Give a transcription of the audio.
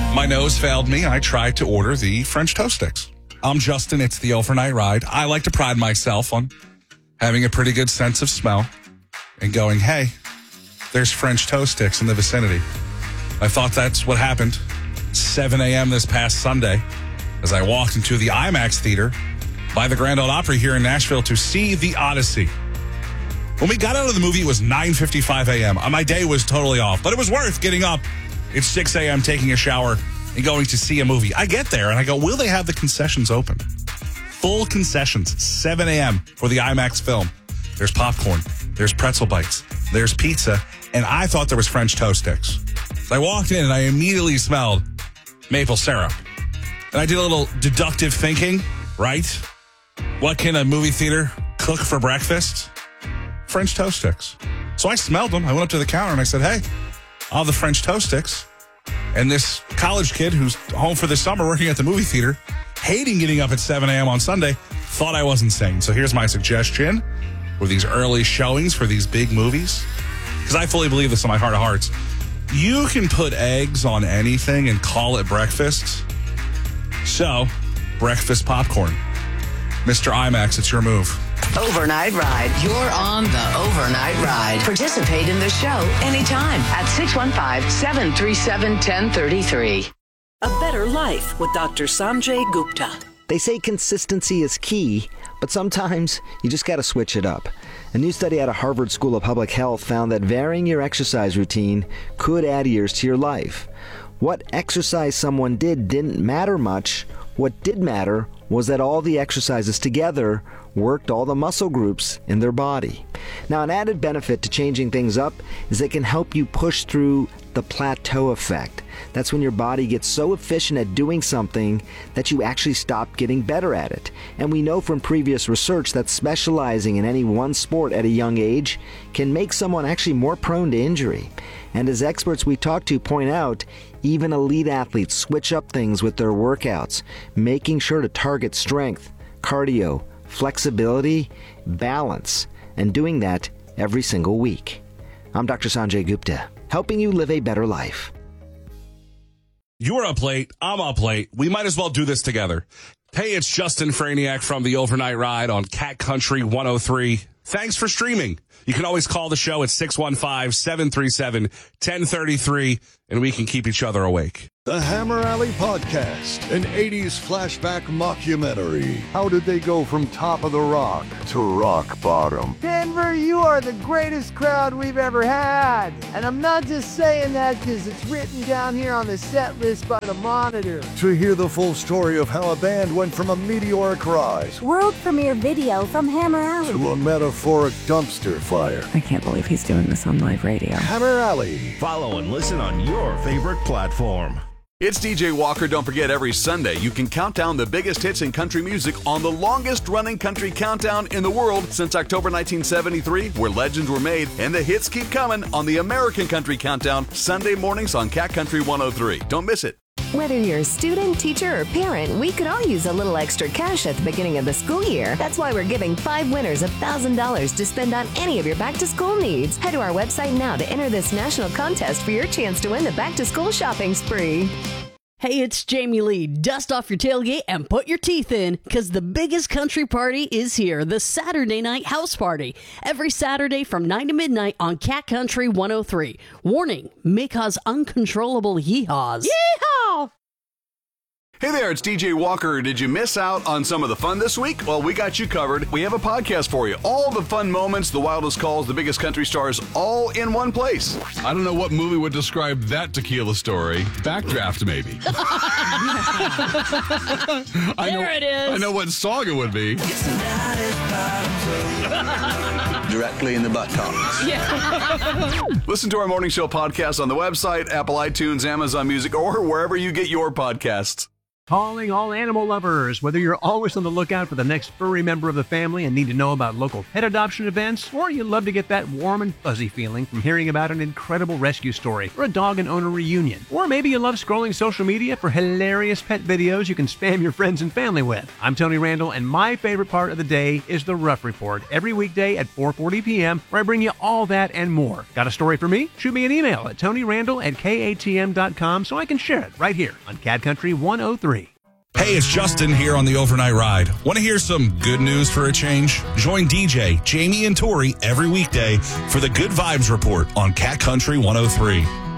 My nose failed me. I tried to order the French toast sticks. I'm Justin. It's the overnight ride. I like to pride myself on having a pretty good sense of smell and going, hey, there's French toast sticks in the vicinity. I thought that's what happened 7 a.m. this past Sunday as I walked into the IMAX theater by the Grand Ole Opry here in Nashville to see The Odyssey. When we got out of the movie, it was 9:55 a.m. My day was totally off, but it was worth getting up. It's 6 a.m., taking a shower, and going to see a movie. I get there, and I go, will they have the concessions open? Full concessions, 7 a.m. for the IMAX film. There's popcorn, there's pretzel bites, there's pizza, and I thought there was French toast sticks. So I walked in, and I immediately smelled maple syrup. And I did a little deductive thinking, right? What can a movie theater cook for breakfast? French toast sticks. So I smelled them. I went up to the counter, and I said, hey, I'll have the French toast sticks. And this college kid who's home for the summer working at the movie theater, hating getting up at 7 a.m. on Sunday, thought I was insane. So here's my suggestion for these early showings for these big movies. Because I fully believe this in my heart of hearts. You can put eggs on anything and call it breakfast. So, breakfast popcorn. Mr. IMAX, it's your move. Overnight Ride. You're on the Overnight Ride. Participate in the show anytime at 615-737-1033. A Better Life with Dr. Sanjay Gupta. They say consistency is key, but sometimes you just got to switch it up. A new study out of Harvard School of Public Health found that varying your exercise routine could add years to your life. What exercise someone did didn't matter much. What did matter was that all the exercises together worked all the muscle groups in their body. Now, an added benefit to changing things up is they can help you push through the plateau effect. That's when your body gets so efficient at doing something that you actually stop getting better at it. And we know from previous research that specializing in any one sport at a young age can make someone actually more prone to injury. And as experts we talk to point out, even elite athletes switch up things with their workouts, making sure to target strength, cardio, flexibility, balance, and doing that every single week. I'm Dr. Sanjay Gupta, helping you live a better life. You're up late. I'm up late. We might as well do this together. Hey, it's Justin Franiak from the Overnight Ride on Cat Country 103. Thanks for streaming. You can always call the show at 615-737-1033, and we can keep each other awake. The Hammer Alley Podcast, an 80s flashback mockumentary. How did they go from top of the rock to rock bottom? Denver, you are the greatest crowd we've ever had. And I'm not just saying that because it's written down here on the set list by the Monitor. To hear the full story of how a band went from a meteoric rise world premiere video from Hammer Alley to a metaphoric dumpster fire. I can't believe he's doing this on live radio. Hammer Alley. Follow and listen on your favorite platform. It's DJ Walker. Don't forget, every Sunday you can count down the biggest hits in country music on the longest-running country countdown in the world since October 1973, where legends were made, and the hits keep coming on the American Country Countdown, Sunday mornings on Cat Country 103. Don't miss it. Whether you're a student, teacher, or parent, we could all use a little extra cash at the beginning of the school year. That's why we're giving 5 winners $1,000 to spend on any of your back-to-school needs. Head to our website now to enter this national contest for your chance to win the back-to-school shopping spree. Hey, it's Jamie Lee. Dust off your tailgate and put your teeth in, because the biggest country party is here, the Saturday Night House Party. Every Saturday from 9 to midnight on Cat Country 103. Warning, may cause uncontrollable yeehaws. Yeehaw! Hey there, it's DJ Walker. Did you miss out on some of the fun this week? Well, we got you covered. We have a podcast for you. All the fun moments, the wildest calls, the biggest country stars, all in one place. I don't know what movie would describe that tequila story. Backdraft, maybe. There it is. I know what song it would be. Directly in the buttocks. Yeah. Listen to our morning show podcast on the website, Apple iTunes, Amazon Music, or wherever you get your podcasts. Calling all animal lovers. Whether you're always on the lookout for the next furry member of the family and need to know about local pet adoption events, or you love to get that warm and fuzzy feeling from hearing about an incredible rescue story or a dog and owner reunion, or maybe you love scrolling social media for hilarious pet videos you can spam your friends and family with. I'm Tony Randall, and my favorite part of the day is the Rough Report every weekday at 4:40 p.m., where I bring you all that and more. Got a story for me? Shoot me an email at TonyRandall@KATM.com so I can share it right here on Cat Country 103. Hey, it's Justin here on the Overnight Ride. Want to hear some good news for a change? Join DJ, Jamie, and Tori every weekday for the Good Vibes Report on Cat Country 103.